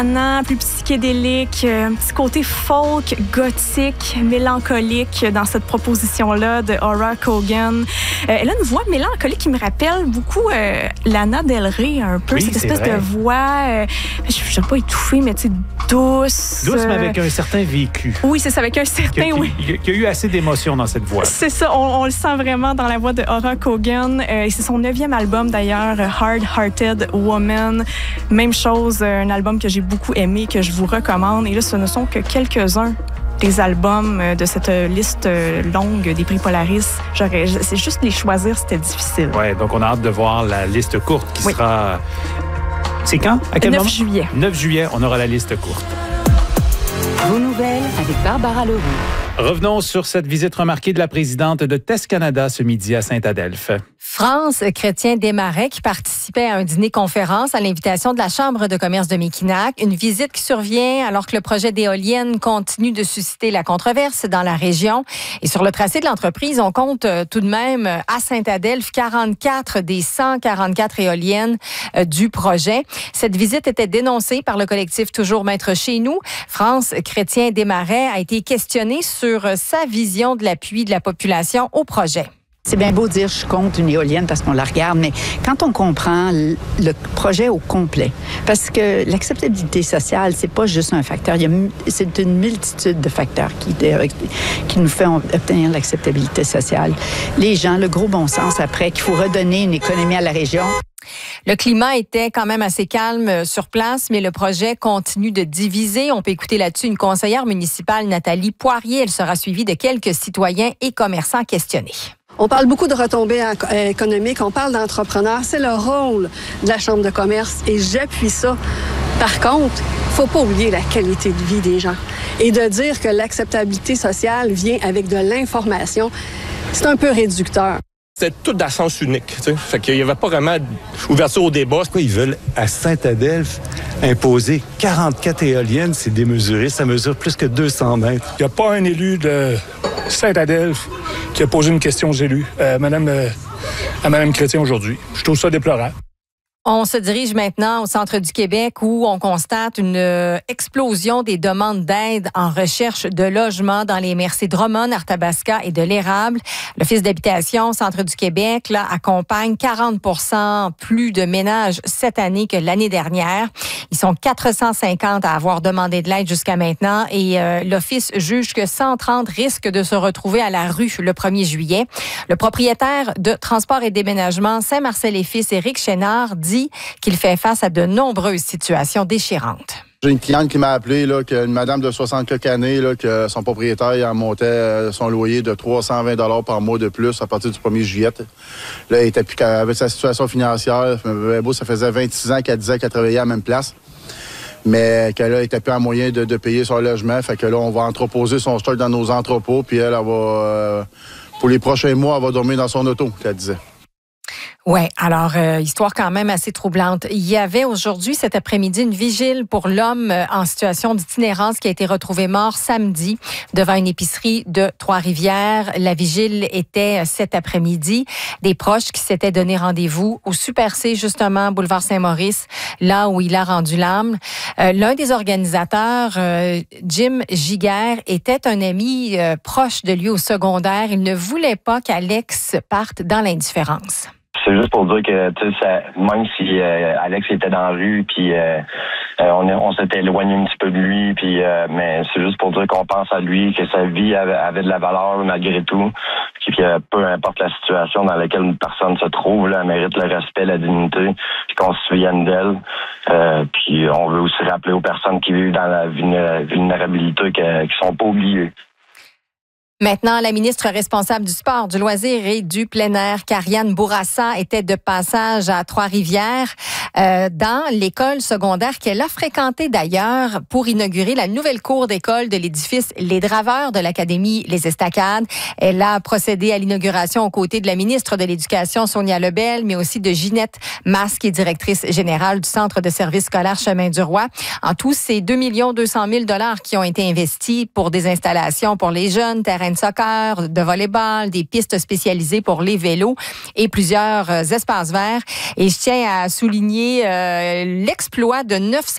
Plus psychédélique, un petit côté folk, gothique, mélancolique dans cette proposition-là de Aura Cogan. Elle a une voix mélancolique qui me rappelle beaucoup Lana Del Rey, un peu. Oui, cette espèce vrai. de voix, je ne sais pas étouffée, mais tu sais, douce. Douce, mais avec un certain vécu. Oui, c'est ça, avec un certain... Il y a eu assez d'émotions dans cette voix. C'est ça, on le sent vraiment dans la voix de Aura Cogan. Et c'est son 9e album d'ailleurs, Hard Hearted Woman. Même chose, un album que j'ai beaucoup aimé, que je vous recommande. Et là, ce ne sont que quelques-uns des albums de cette liste longue des prix Polaris. C'est juste les choisir, c'était difficile. Oui, donc on a hâte de voir la liste courte qui sera... C'est quand? À quel 9 moment? juillet. 9 juillet, on aura la liste courte. Vos nouvelles avec Barbara Leroux. Revenons sur cette visite remarquée de la présidente de Test Canada ce midi à Saint-Adelphe. France Chrétien Desmarais qui participait à un dîner-conférence à l'invitation de la Chambre de commerce de Mekinac. Une visite qui survient alors que le projet d'éolienne continue de susciter la controverse dans la région. Et sur le tracé de l'entreprise, on compte tout de même à Saint-Adelphe 44 des 144 éoliennes du projet. Cette visite était dénoncée par le collectif Toujours Maître chez nous. France Chrétien Desmarais a été questionné sur sa vision de l'appui de la population au projet. C'est bien beau dire je compte une éolienne parce qu'on la regarde, mais quand on comprend le projet au complet, parce que l'acceptabilité sociale, c'est pas juste un facteur, c'est une multitude de facteurs qui nous fait obtenir l'acceptabilité sociale. Les gens, le gros bon sens après, qu'il faut redonner une économie à la région. Le climat était quand même assez calme sur place, mais le projet continue de diviser. On peut écouter là-dessus une conseillère municipale, Nathalie Poirier. Elle sera suivie de quelques citoyens et commerçants questionnés. On parle beaucoup de retombées économiques, on parle d'entrepreneurs. C'est le rôle de la Chambre de commerce et j'appuie ça. Par contre, il ne faut pas oublier la qualité de vie des gens. Et de dire que l'acceptabilité sociale vient avec de l'information, c'est un peu réducteur. C'était tout dans le sens unique. T'sais. Fait qu'il n'y avait pas vraiment d'ouverture au débat. Pourquoi ils veulent, à Saint-Adelphe, imposer 44 éoliennes? C'est démesuré. Ça mesure plus que 200 mètres. Il n'y a pas un élu de Saint-Adelphe qui a posé une question aux élus, à Mme Chrétien aujourd'hui. Je trouve ça déplorable. On se dirige maintenant au centre du Québec où on constate une explosion des demandes d'aide en recherche de logement dans les MRC Drummond, Arthabasca et de l'Érable. L'Office d'habitation Centre du Québec là, accompagne 40% plus de ménages cette année que l'année dernière. Ils sont 450 à avoir demandé de l'aide jusqu'à maintenant et l'Office juge que 130 risquent de se retrouver à la rue le 1er juillet. Le propriétaire de Transport et Déménagement Saint-Marcel-et-Fils, Éric Chénard, dit qu'il fait face à de nombreuses situations déchirantes. J'ai une cliente qui m'a appelé, là, une madame de 60 quelques années, là, que son propriétaire il en montait son loyer de 320 $ par mois de plus à partir du 1er juillet. Là, elle était plus avec sa situation financière. Ça faisait 26 ans qu'elle disait qu'elle travaillait à la même place. Mais qu'elle n'était plus en moyen de payer son logement. Fait que là, on va entreposer son stock dans nos entrepôts. Puis elle va, pour les prochains mois, elle va dormir dans son auto, qu'elle disait. Oui, alors, histoire quand même assez troublante. Il y avait aujourd'hui, cet après-midi, une vigile pour l'homme en situation d'itinérance qui a été retrouvé mort samedi devant une épicerie de Trois-Rivières. La vigile était cet après-midi. Des proches qui s'étaient donné rendez-vous au Super C, justement, boulevard Saint-Maurice, là où il a rendu l'âme. L'un des organisateurs, Jim Giguère, était un ami proche de lui au secondaire. Il ne voulait pas qu'Alex parte dans l'indifférence. C'est juste pour dire que, tu sais, même si Alex était dans la rue, puis on s'était éloigné un petit peu de lui, puis mais c'est juste pour dire qu'on pense à lui, que sa vie avait de la valeur malgré tout, puis que peu importe la situation dans laquelle une personne se trouve, là, elle mérite le respect, la dignité, puis qu'on se souvienne d'elle. Puis on veut aussi rappeler aux personnes qui vivent dans la vulnérabilité qu'ils sont pas oubliées. Maintenant, la ministre responsable du sport, du loisir et du plein air, Kariane Bourassa, était de passage à Trois-Rivières dans l'école secondaire qu'elle a fréquentée d'ailleurs pour inaugurer la nouvelle cour d'école de l'édifice Les Draveurs de l'Académie Les Estacades. Elle a procédé à l'inauguration aux côtés de la ministre de l'Éducation, Sonia Lebel, mais aussi de Ginette Mas, qui est directrice générale du Centre de services scolaires Chemin du Roi. En tout, c'est 2 200 000 $ qui ont été investis pour des installations pour les jeunes, terrains de soccer, de volleyball, des pistes spécialisées pour les vélos et plusieurs espaces verts. Et je tiens à souligner l'exploit de 900